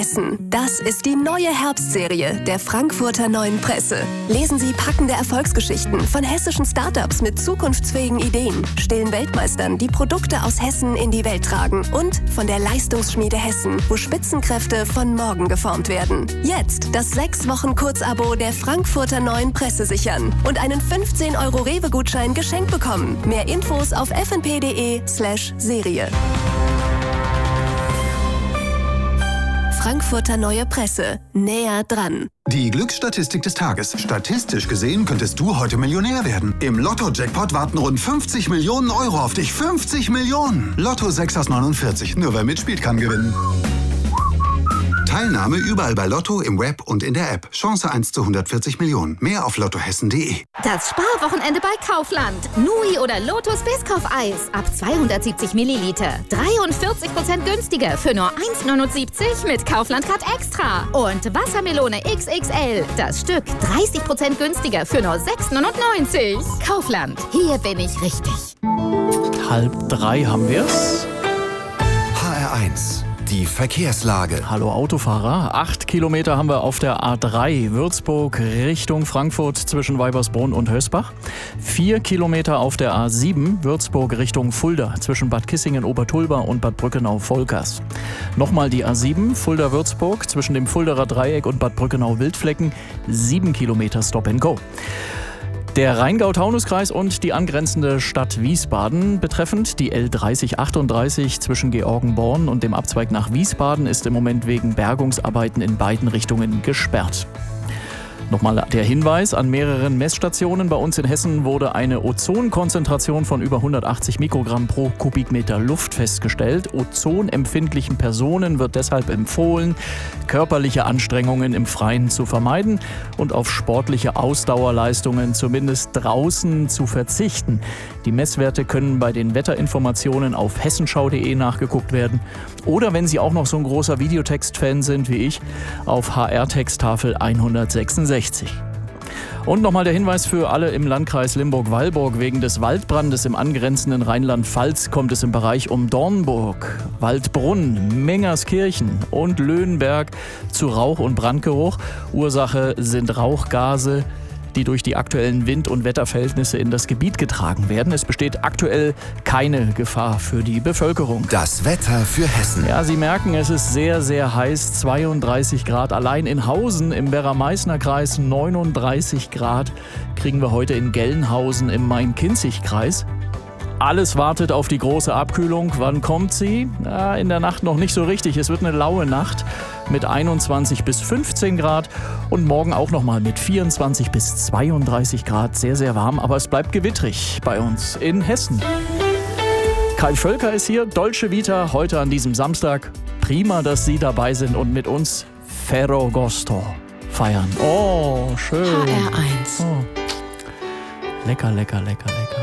Das ist die neue Herbstserie der Frankfurter Neuen Presse. Lesen Sie packende Erfolgsgeschichten von hessischen Startups mit zukunftsfähigen Ideen, stillen Weltmeistern, die Produkte aus Hessen in die Welt tragen und von der Leistungsschmiede Hessen, wo Spitzenkräfte von morgen geformt werden. Jetzt das 6-Wochen-Kurzabo der Frankfurter Neuen Presse sichern und einen 15 € Rewe-Gutschein geschenkt bekommen. Mehr Infos auf fnp.de/Serie. Frankfurter Neue Presse. Näher dran. Die Glücksstatistik des Tages. Statistisch gesehen könntest du heute Millionär werden. Im Lotto-Jackpot warten rund 50 Millionen € auf dich. 50 Millionen! Lotto 6 aus 49. Nur wer mitspielt, kann gewinnen. Teilnahme überall bei Lotto, im Web und in der App. Chance 1 zu 140 Millionen. Mehr auf lottohessen.de. Das Sparwochenende bei Kaufland. Nui oder Lotus Biscoff-Eis. Ab 270 Milliliter. 43% günstiger für nur 1,79 mit Kaufland Card Extra. Und Wassermelone XXL. Das Stück 30% günstiger für nur 6,99. Kaufland. Hier bin ich richtig. 2:30 haben wir's. HR1. Die Verkehrslage. Hallo Autofahrer. 8 Kilometer haben wir auf der A3 Würzburg Richtung Frankfurt zwischen Weibersbrunn und Hösbach. 4 Kilometer auf der A7 Würzburg Richtung Fulda zwischen Bad Kissingen-Obertulba und Bad Brückenau-Volkers. Nochmal die A7 Fulda-Würzburg zwischen dem Fulderer Dreieck und Bad Brückenau-Wildflecken. 7 Kilometer Stop and Go. Der Rheingau-Taunus-Kreis und die angrenzende Stadt Wiesbaden betreffend. Die L3038 zwischen Georgenborn und dem Abzweig nach Wiesbaden ist im Moment wegen Bergungsarbeiten in beiden Richtungen gesperrt. Nochmal der Hinweis, an mehreren Messstationen bei uns in Hessen wurde eine Ozonkonzentration von über 180 Mikrogramm pro Kubikmeter Luft festgestellt. Ozonempfindlichen Personen wird deshalb empfohlen, körperliche Anstrengungen im Freien zu vermeiden und auf sportliche Ausdauerleistungen zumindest draußen zu verzichten. Die Messwerte können bei den Wetterinformationen auf hessenschau.de nachgeguckt werden oder, wenn Sie auch noch so ein großer Videotext-Fan sind wie ich, auf HR-Texttafel 166. Und nochmal der Hinweis für alle im Landkreis Limburg-Weilburg. Wegen des Waldbrandes im angrenzenden Rheinland-Pfalz kommt es im Bereich um Dornburg, Waldbrunn, Mengerskirchen und Löhnberg zu Rauch- und Brandgeruch. Ursache sind Rauchgase, die durch die aktuellen Wind- und Wetterverhältnisse in das Gebiet getragen werden. Es besteht aktuell keine Gefahr für die Bevölkerung. Das Wetter für Hessen. Ja, Sie merken, es ist sehr, sehr heiß. 32 Grad. Allein in Hausen im Werra-Meißner-Kreis 39 Grad kriegen wir heute in Gelnhausen im Main-Kinzig-Kreis. Alles wartet auf die große Abkühlung. Wann kommt sie? Ja, in der Nacht noch nicht so richtig. Es wird eine laue Nacht mit 21 bis 15 Grad und morgen auch nochmal mit 24 bis 32 Grad. Sehr, sehr warm, aber es bleibt gewittrig bei uns in Hessen. Kai Völker ist hier, Dolce Vita, heute an diesem Samstag. Prima, dass Sie dabei sind und mit uns Ferragosto feiern. Oh, schön. HR1. Oh. Lecker, lecker, lecker, lecker.